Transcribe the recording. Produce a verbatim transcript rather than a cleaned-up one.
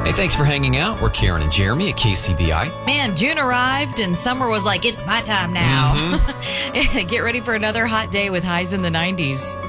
Hey, thanks for hanging out. We're Karen and Jeremy at K C B I. Man, June arrived and summer was like, it's my time now. Mm-hmm. Get ready for another hot day with highs in the nineties.